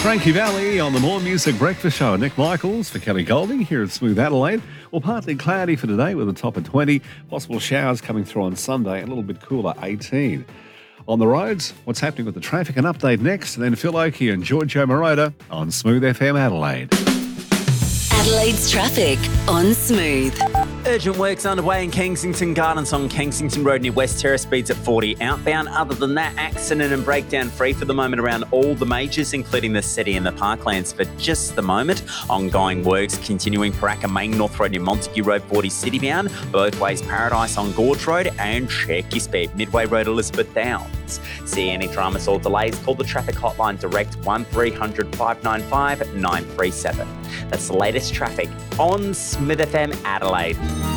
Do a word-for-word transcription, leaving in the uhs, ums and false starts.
Frankie Valli on the More Music Breakfast Show. Nick Michaels for Kelly Golding here at Smooth Adelaide. Well, partly cloudy for today with a top of twenty. Possible showers coming through on Sunday, a little bit cooler, eighteen. On the roads, what's happening with the traffic? An update next, and then Phil Oakey and Giorgio Moroder on Smooth F M Adelaide. Adelaide's traffic on Smooth. Urgent works underway in Kensington Gardens on Kensington Road near West Terrace, speeds at forty outbound. Other than that, accident and breakdown free for the moment around all the majors, including the city and the parklands for just the moment. Ongoing works continuing Paraka Main North Road near Montague Road, forty city bound. Both ways Paradise on Gorge Road, and check your speed. Midway Road, Elizabeth Downs. See any dramas or delays, call the traffic hotline direct one three hundred, five nine five, nine three seven. That's the latest traffic on Smooth F M Adelaide.